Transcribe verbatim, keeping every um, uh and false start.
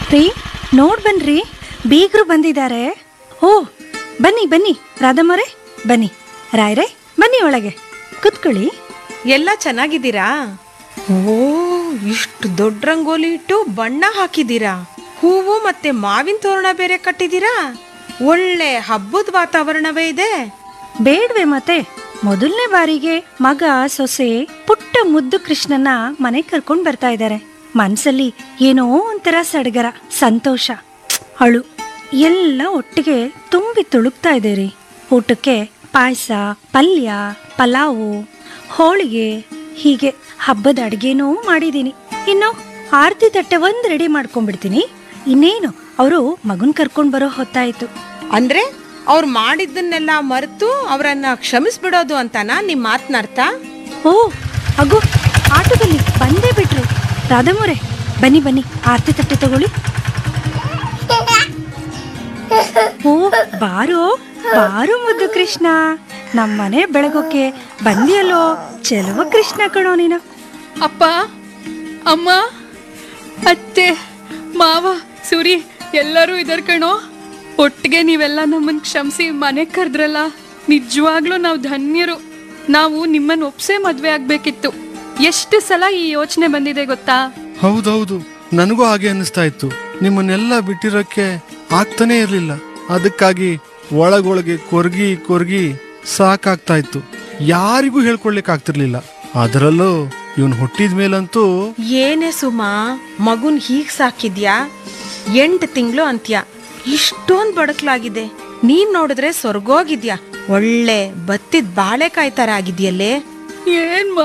ರೀ, ನೋಡ್ ಬನ್ರಿ, ಬೀಗರು ಬಂದಿದ್ದಾರೆ. ಓ, ಬನ್ನಿ ಬನ್ನಿ ರಾಧಮ್ಮರೇ, ಬನ್ನಿ. ರಾಯ್ರೆ, ಬನ್ನಿ ಒಳಗೆ ಕುತ್ಕೊಳ್ಳಿ. ಎಲ್ಲ ಚೆನ್ನಾಗಿದ್ದೀರಾ? ಓ, ಇಷ್ಟು ದೊಡ್ಡ ರಂಗೋಲಿ ಇಟ್ಟು ಬಣ್ಣ ಹಾಕಿದ್ದೀರಾ. ಹೂವು ಮತ್ತೆ ಮಾವಿನ ತೋರಣ ಬೇರೆ ಕಟ್ಟಿದ್ದೀರಾ. ಒಳ್ಳೆ ಹಬ್ಬದ ವಾತಾವರಣವೇ ಇದೆ. ಬೇಡ್ವೆ ಮತ್ತೆ, ಮೊದಲನೇ ಬಾರಿಗೆ ಮಗ ಸೊಸೆ ಪುಟ್ಟ ಮುದ್ದು ಕೃಷ್ಣನ ಮನೆ ಕರ್ಕೊಂಡ್ ಬರ್ತಾ ಇದ್ದಾರೆ. ಮನ್ಸಲ್ಲಿ ಏನೋ ಒಂಥರ ಸಡಗರ, ಸಂತೋಷ, ಅಳು ಎಲ್ಲ ಒಟ್ಟಿಗೆ ತುಂಬಿ ತುಳುಕ್ತಾ ಇದೆ ರೀ. ಊಟಕ್ಕೆ ಪಾಯಸ, ಪಲ್ಯ, ಪಲಾವು, ಹೋಳಿಗೆ, ಹೀಗೆ ಹಬ್ಬದ ಅಡ್ಗೆನೂ ಮಾಡಿದೀನಿ. ಇನ್ನು ಆರತಿ ತಟ್ಟೆ ಒಂದ್ ರೆಡಿ ಮಾಡ್ಕೊಂಡ್ಬಿಡ್ತೀನಿ. ಇನ್ನೇನು ಅವರು ಮಗನ್ ಕರ್ಕೊಂಡ್ ಬರೋ ಹೊತ್ತಾಯ್ತು. ಅಂದ್ರೆ ಅವ್ರು ಮಾಡಿದ್ದನ್ನೆಲ್ಲ ಮರೆತು ಅವರನ್ನ ಕ್ಷಮಿಸ್ಬಿಡೋದು ಅಂತನಾ ನಿಮ್ ಮಾತನಾರ್ಥ? ಓ, ಅಗೋ, ಆಟೋದಲ್ಲಿ ಬಂದೇ ಬಿಟ್ರು. ರಾಧಮ್ಮರೇ, ಬನ್ನಿ ಬನ್ನಿ, ಆರತಿ ತಟ್ಟೆ ತಗೊಳ್ಳಿ. ಓ, ಬಾರೋ ಬಾರು ಮುದ್ದು ಕೃಷ್ಣ, ನಮ್ಮನೆ ಬೆಳಗೋಕೆ ಬಂದಿಯಲ್ಲೋ ಚೆಲುವ ಕೃಷ್ಣ ಕಣೋ ನೀನು. ಅಪ್ಪ, ಅಮ್ಮ, ಅತ್ತೆ, ಮಾವ, ಸುರಿ ಎಲ್ಲರೂ ಇದರ್ ಕಣೋ. ಒಟ್ಟಿಗೆ ನೀವೆಲ್ಲ ನಮ್ಮನ್ನು ಕ್ಷಮಿಸಿ ಮನೆ ಕರೆದ್ರಲ್ಲ, ನಿಜವಾಗ್ಲೂ ನಾವು ಧನ್ಯರು. ನಾವು ನಿಮ್ಮನ್ನು ಒಪ್ಸೇ ಮದ್ವೆ ಆಗ್ಬೇಕಿತ್ತು. ಎಷ್ಟು ಸಲ ಈ ಯೋಚನೆ ಬಂದಿದೆ ಗೊತ್ತಾ? ಹೌದೌದು, ನನಗೂ ಹಾಗೆ ಅನ್ನಿಸ್ತಾ ಇತ್ತು. ನಿಮ್ಮನ್ನೆಲ್ಲ ಬಿಟ್ಟಿರೋಕ್ಕೆ ಆಗ್ತಾನೆ ಇರ್ಲಿಲ್ಲ. ಅದಕ್ಕಾಗಿ ಒಳಗೊಳಗೆ ಕೊರ್ಗಿ ಕೊರ್ಗಿ ಸಾಕಾಗ್ತಾ ಇತ್ತು. ಯಾರಿಗೂ ಹೇಳ್ಕೊಳ್ಲಿಕ್ಕೆ ಆಗ್ತಿರ್ಲಿಲ್ಲ. ಅದರಲ್ಲೂ ಇವನ್ ಹುಟ್ಟಿದ ಮೇಲಂತೂ. ಏನೇ ಸುಮಾ, ಮಗುನ್ ಹೀಗ್ ಸಾಕಿದ್ಯಾ? ಎಂಟು ತಿಂಗಳು ಅಂತ್ಯ, ಇಷ್ಟೊಂದ್ ಬಡಕ್ಲಾಗಿದೆ. ನೀನ್ ನೋಡಿದ್ರೆ ಸ್ವರ್ಗೋಗಿದ್ಯಾ. ಒಳ್ಳೆ ಬತ್ತಿದ್ ಬಾಳೆಕಾಯಿ ತರ ಆಗಿದ್ಯಲ್ಲೇ. ಏನ್